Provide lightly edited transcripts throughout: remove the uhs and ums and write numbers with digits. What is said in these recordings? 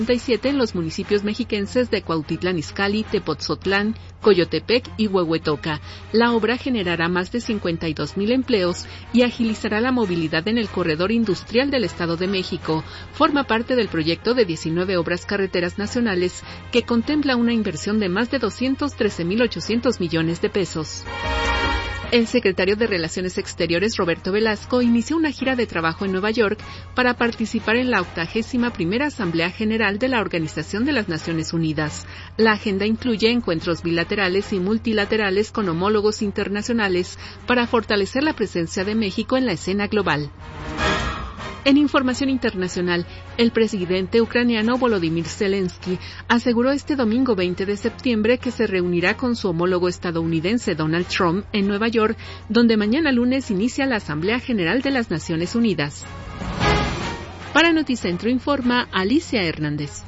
en los municipios mexiquenses de Cuautitlán Izcalli, Tepotzotlán, Coyotepec y Huehuetoca. La obra generará más de 52,000 empleos y agilizará la movilidad en el corredor industrial del Estado de México. Forma parte del proyecto de 19 obras carreteras nacionales que contempla una inversión de más de 213,800 millones de pesos. El secretario de Relaciones Exteriores, Roberto Velasco, inició una gira de trabajo en Nueva York para participar en la 81ª Asamblea General de la Organización de las Naciones Unidas. La agenda incluye encuentros bilaterales y multilaterales con homólogos internacionales para fortalecer la presencia de México en la escena global. En información internacional, el presidente ucraniano Volodymyr Zelensky aseguró este domingo 20 de septiembre que se reunirá con su homólogo estadounidense Donald Trump en Nueva York, donde mañana lunes inicia la Asamblea General de las Naciones Unidas. Para Noticentro informa Alicia Hernández.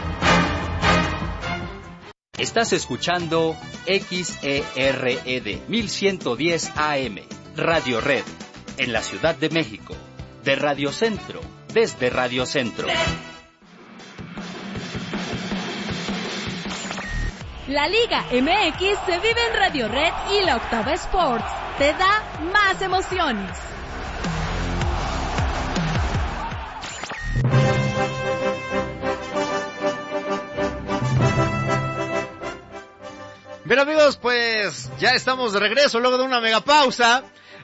Estás escuchando XERED 1110 AM, Radio Red, en la Ciudad de México. De Radio Centro, desde Radio Centro. La Liga MX se vive en Radio Red y la Octava Sports te da más emociones. Bien amigos, pues ya estamos de regreso luego de una megapausa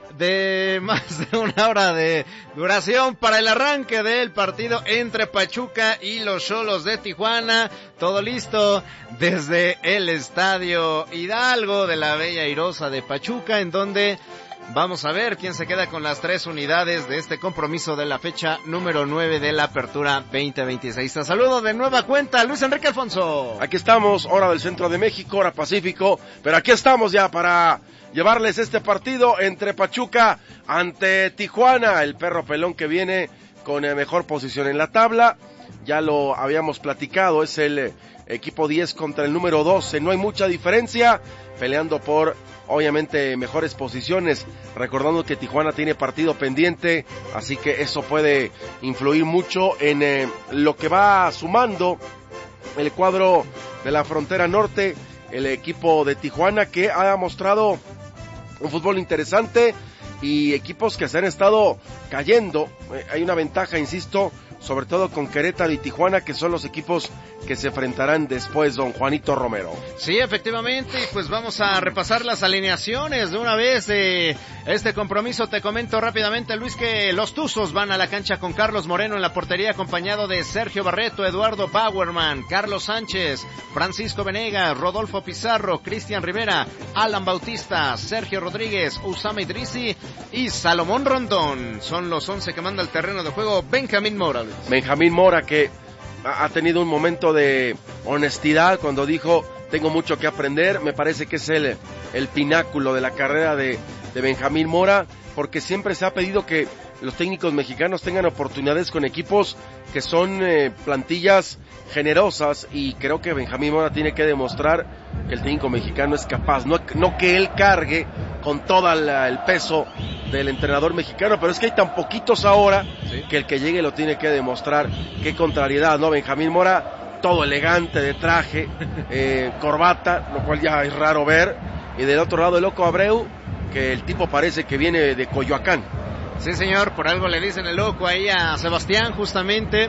de más de una hora de duración para el arranque del partido entre Pachuca y los Xolos de Tijuana. Todo listo desde el Estadio Hidalgo de la Bella Airosa de Pachuca, en donde vamos a ver quién se queda con las 3 unidades de este compromiso de la fecha número 9 de la Apertura 2026. Te saludo de nueva cuenta, Luis Enrique Alfonso. Aquí estamos, hora del Centro de México, hora Pacífico, pero aquí estamos ya para llevarles este partido entre Pachuca ante Tijuana, el perro pelón que viene con mejor posición en la tabla. Ya lo habíamos platicado, es el equipo 10 contra el número 12, no hay mucha diferencia, peleando por obviamente mejores posiciones, recordando que Tijuana tiene partido pendiente, así que eso puede influir mucho en lo que va sumando el cuadro de la frontera norte, el equipo de Tijuana, que ha mostrado un fútbol interesante y equipos que se han estado cayendo. Hay una ventaja, insisto, sobre todo con Querétaro y Tijuana, que son los equipos que se enfrentarán después, don Juanito Romero. Sí, efectivamente, pues vamos a repasar las alineaciones de una vez de este compromiso. Te comento rápidamente, Luis, que los Tuzos van a la cancha con Carlos Moreno en la portería, acompañado de Sergio Barreto, Eduardo Bauerman, Carlos Sánchez, Francisco Venegas, Rodolfo Pizarro, Cristian Rivera, Alan Bautista, Sergio Rodríguez, Usama Idrisi y Salomón Rondón. Son los 11 que manda el terreno de juego Benjamín Mora. Luis. Benjamín Mora, que ha tenido un momento de honestidad cuando dijo: tengo mucho que aprender. Me parece que es el pináculo de la carrera de Benjamín Mora, porque siempre se ha pedido que los técnicos mexicanos tengan oportunidades con equipos que son plantillas generosas, y creo que Benjamín Mora tiene que demostrar que el técnico mexicano es capaz, no que él cargue con todo el peso del entrenador mexicano, pero es que hay tan poquitos ahora, ¿sí?, que el que llegue lo tiene que demostrar. Qué contrariedad, ¿no? Benjamín Mora, todo elegante de traje, corbata, lo cual ya es raro ver, y del otro lado el Loco Abreu, que el tipo parece que viene de Coyoacán. Sí, señor, por algo le dicen el loco ahí a Sebastián, justamente.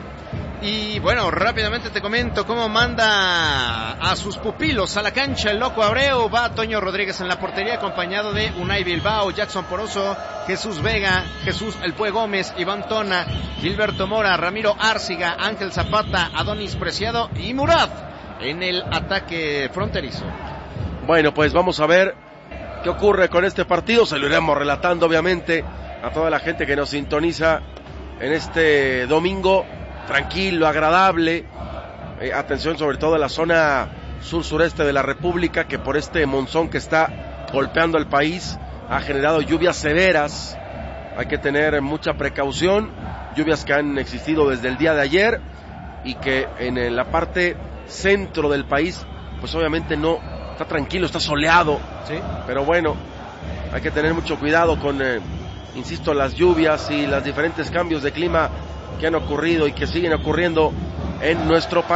Y bueno, rápidamente te comento cómo manda a sus pupilos a la cancha el Loco Abreu. Va Toño Rodríguez en la portería, acompañado de Unai Bilbao, Jackson Poroso, Jesús Vega, Jesús El Pue Gómez, Iván Tona, Gilberto Mora, Ramiro Árciga, Ángel Zapata, Adonis Preciado y Murad en el ataque fronterizo. Bueno, pues vamos a ver qué ocurre con este partido. Se lo iremos relatando, obviamente, a toda la gente que nos sintoniza en este domingo tranquilo, agradable. Atención sobre todo en la zona sur-sureste de la República, que por este monzón que está golpeando el país ha generado lluvias severas. Hay que tener mucha precaución, lluvias que han existido desde el día de ayer y que en la parte centro del país pues obviamente no está tranquilo, está soleado, ¿sí? Pero bueno, hay que tener mucho cuidado con insisto, las lluvias y los diferentes cambios de clima que han ocurrido y que siguen ocurriendo en nuestro país.